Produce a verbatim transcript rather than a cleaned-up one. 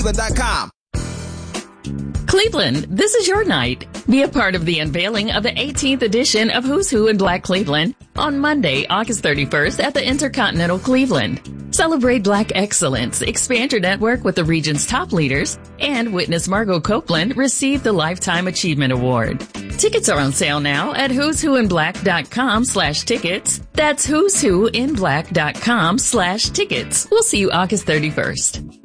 dot com. Cleveland, this is your night. Be a part of the unveiling of the eighteenth edition of Who's Who in Black Cleveland on Monday, August thirty-first at the Intercontinental Cleveland. Celebrate Black excellence, expand your network with the region's top leaders, and witness Margot Copeland receive the Lifetime Achievement Award. Tickets are on sale now at who's who in black dot com slash tickets. That's who's who in black dot com slash tickets. We'll see you August thirty-first.